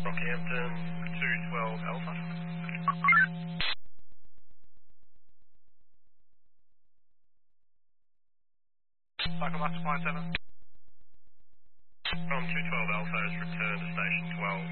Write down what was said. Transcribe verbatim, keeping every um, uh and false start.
Rockhampton, two twelve Alpha. Cycle Master Flight seven. From two twelve Alpha has returned to Station twelve.